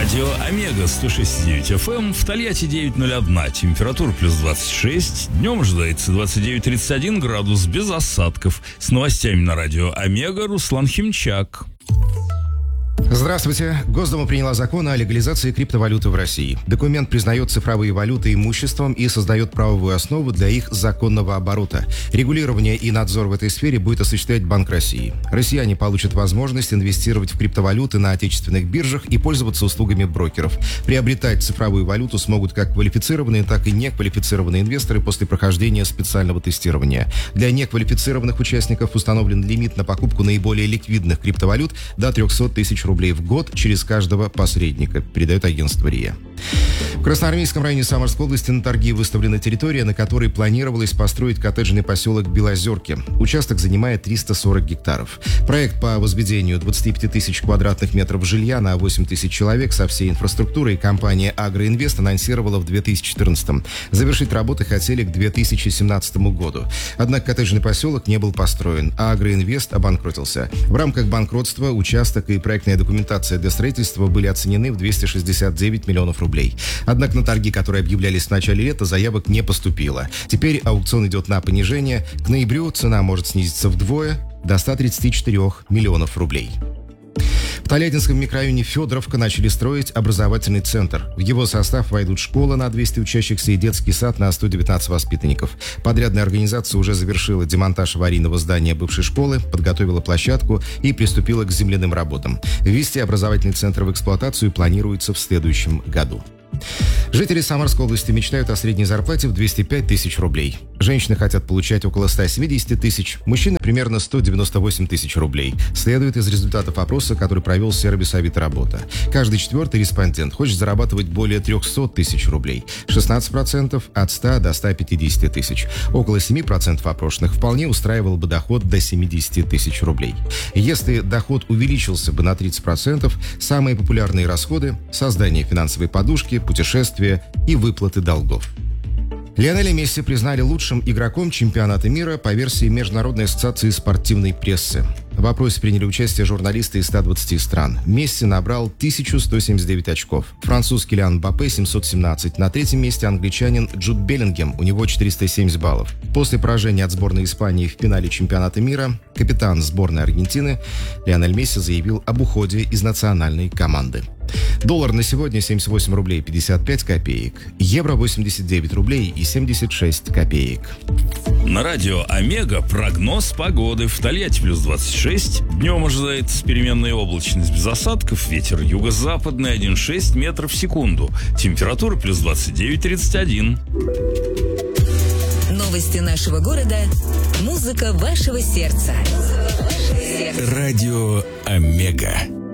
Радио Омега 106.9 FM, в Тольятти 9.01, температура плюс 26, днем ожидается 29-31 градус без осадков. С новостями на радио Омега Руслан Химчак. Здравствуйте. Госдума приняла закон о легализации криптовалюты в России. Документ признает цифровые валюты имуществом и создает правовую основу для их законного оборота. Регулирование и надзор в этой сфере будет осуществлять Банк России. Россияне получат возможность инвестировать в криптовалюты на отечественных биржах и пользоваться услугами брокеров. Приобретать цифровую валюту смогут как квалифицированные, так и неквалифицированные инвесторы после прохождения специального тестирования. Для неквалифицированных участников установлен лимит на покупку наиболее ликвидных криптовалют до 300 тысяч рублей в год через каждого посредника, передает агентство РИА. В Красноармейском районе Самарской области на торги выставлена территория, на которой планировалось построить коттеджный поселок Белозерки. Участок занимает 340 гектаров. Проект по возведению 25 тысяч квадратных метров жилья на 8 тысяч человек со всей инфраструктурой компания «Агроинвест» анонсировала в 2014-м. Завершить работы хотели к 2017 году. Однако коттеджный поселок не был построен, а «Агроинвест» обанкротился. В рамках банкротства участок и проектная документация для строительства были оценены в 269 миллионов рублей. Однако на торги, которые объявлялись в начале лета, заявок не поступило. Теперь аукцион идет на понижение. К ноябрю цена может снизиться вдвое, до 134 миллионов рублей. В Тольяттинском микрорайоне Федоровка начали строить образовательный центр. В его состав войдут школа на 200 учащихся и детский сад на 119 воспитанников. Подрядная организация уже завершила демонтаж аварийного здания бывшей школы, подготовила площадку и приступила к земляным работам. Ввести образовательный центр в эксплуатацию планируется в следующем году. Жители Самарской области мечтают о средней зарплате в 205 тысяч рублей. Женщины хотят получать около 170 тысяч, мужчины примерно 198 тысяч рублей. Следует из результатов опроса, который провел сервис Авито-работа. Каждый четвертый респондент хочет зарабатывать более 300 тысяч рублей. 16% от 100 до 150 тысяч. Около 7% опрошенных вполне устраивал бы доход до 70 тысяч рублей. Если доход увеличился бы на 30%, самые популярные расходы – создание финансовой подушки, путешествия и выплаты долгов. Лионеля Месси признали лучшим игроком чемпионата мира по версии Международной ассоциации спортивной прессы. В опросе приняли участие журналисты из 120 стран. Месси набрал 1179 очков. Француз Килиан Мбаппе – 717. На третьем месте англичанин Джуд Беллингем, у него 470 баллов. После поражения от сборной Испании в финале чемпионата мира капитан сборной Аргентины Лионель Месси заявил об уходе из национальной команды. Доллар на сегодня 78 рублей 55 копеек. Евро 89 рублей и 76 копеек. На радио Омега прогноз погоды. В Тольятти плюс 26. Днем ожидается переменная облачность без осадков. Ветер юго-западный 1,6 метров в секунду. Температура плюс 29-31. Новости нашего города. Музыка вашего сердца. Радио Омега.